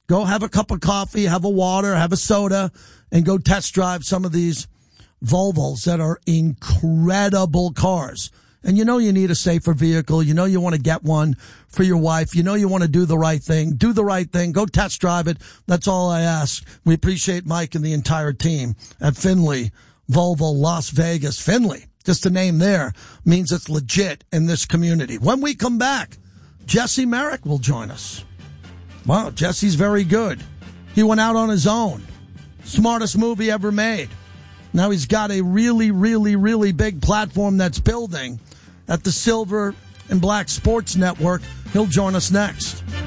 Go have a cup of coffee, have a water, have a soda, and go test drive some of these Volvos that are incredible cars. And you know you need a safer vehicle. You know you want to get one for your wife. You know you want to do the right thing. Do the right thing. Go test drive it. That's all I ask. We appreciate Mike and the entire team at Findlay Volvo Las Vegas. Findlay, just the name there, means it's legit in this community. When we come back, Jesse Merrick will join us. Wow, Jesse's very good. He went out on his own. Smartest movie ever made. Now he's got a really, really, really big platform that's building at the Silver and Black Sports Network. He'll join us next.